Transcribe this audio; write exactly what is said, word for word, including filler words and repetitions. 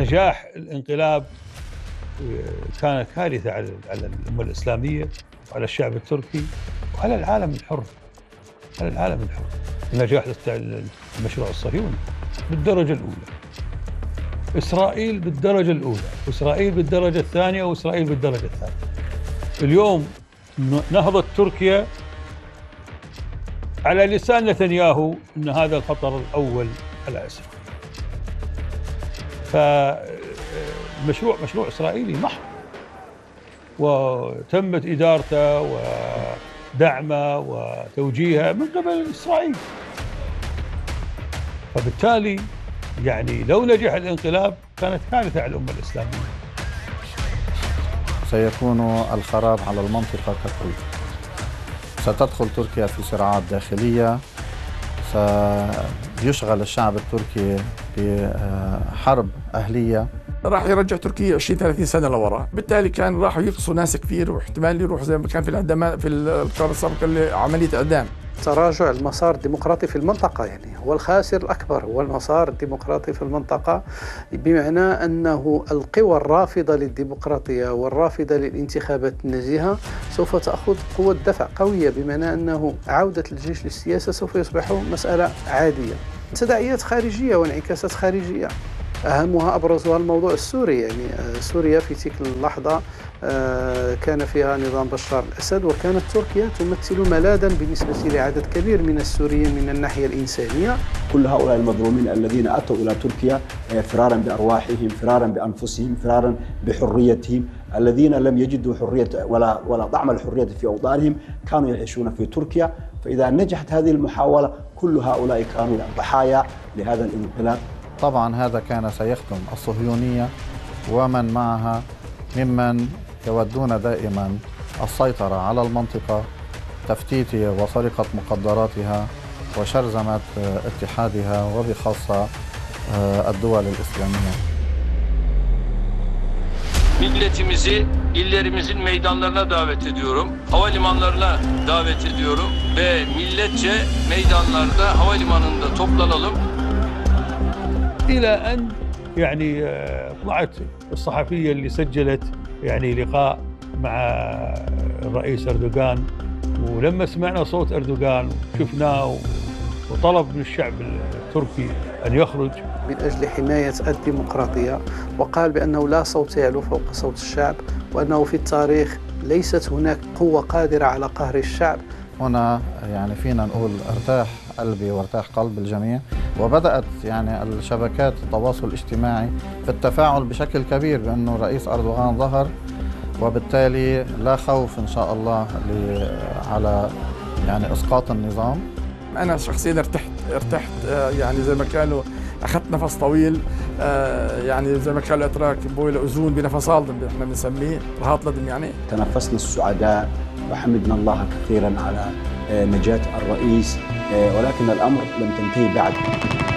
نجاح الانقلاب كان كارثة على الأمة الإسلامية وعلى الشعب التركي وعلى العالم الحر، على العالم الحر. نجاح المشروع الصهيوني بالدرجة الأولى، إسرائيل بالدرجة الأولى، وإسرائيل بالدرجة الثانية، وإسرائيل بالدرجة الثالثة. اليوم نهضت تركيا على لسان نتنياهو أن هذا الخطر الأول على إسرائيل. فمشروع مشروع إسرائيلي محض، وتمت إدارته ودعمه وتوجيهه من قبل إسرائيل. فبالتالي يعني لو نجح الانقلاب كانت كارثة على الأمة الإسلامية. سيكون الخراب على المنطقة ككل. ستدخل تركيا في صراعات داخلية، سيشغل الشعب التركي بحرب أهلية. راح يرجع تركيا عشرين ثلاثين سنة لورا، بالتالي كان راحوا يقصوا ناس كثير، واحتمال يروحوا زي ما كان في الإعدام في القرار السابق عملية إعدام. تراجع المسار الديمقراطي في المنطقة، يعني هو الخاسر الأكبر هو المسار الديمقراطي في المنطقة، بمعنى أنه القوى الرافضة للديمقراطية والرافضة للانتخابات النزيهة سوف تأخذ قوة دفع قوية، بمعنى أنه عودة الجيش للسياسة سوف يصبح مسألة عادية. تداعيات خارجية وانعكاسات خارجية، أهمها أبرزها الموضوع السوري. يعني سوريا في تلك اللحظة كان فيها نظام بشار الأسد، وكانت تركيا تمثل ملاذا بالنسبة لعدد كبير من السوريين من الناحية الإنسانية. كل هؤلاء المظلومين الذين أتوا إلى تركيا فرارا بأرواحهم، فرارا بأنفسهم، فرارا بحريتهم، الذين لم يجدوا حرية ولا ولا طعم الحرية في أوطانهم، كانوا يعيشون في تركيا. فإذا نجحت هذه المحاولة كل هؤلاء كانوا ضحايا لهذا الانقلاب. طبعا هذا كان سيخدم الصهيونية ومن معها ممن يودون دائما السيطرة على المنطقة، تفتيت وسرقة مقدراتها وشرذمة اتحادها وبخاصة الدول الإسلامية. Milletimizi illerimizin meydanlarına davet ediyorum. Havalimanlarına davet ediyorum ve milletçe meydanlarda havalimanında toplanalım. إلى أن يعني طلعت الصحفية اللي سجلت يعني لقاء مع الرئيس أردوغان، ولما سمعنا صوت أردوغان شفناه وطلب من الشعب التركي أن يخرج من أجل حماية الديمقراطية، وقال بأنه لا صوت يعلو فوق صوت الشعب، وأنه في التاريخ ليست هناك قوة قادرة على قهر الشعب. هنا يعني فينا نقول ارتاح قلبي وارتاح قلب الجميع، وبدأت يعني الشبكات التواصل الاجتماعي في التفاعل بشكل كبير بأنه الرئيس أردوغان ظهر، وبالتالي لا خوف إن شاء الله على يعني إسقاط النظام. أنا شخصيا ارتحت ارتحت يعني زي ما كانوا أخذت نفس طويل، يعني زي ما كانوا الأتراك بويل أذون بنفس هالدم احنا بنسميه رهاط لدم. يعني تنفسنا السعداء وحمدنا الله كثيرا على نجاة الرئيس، ولكن الأمر لم تنتهي بعد.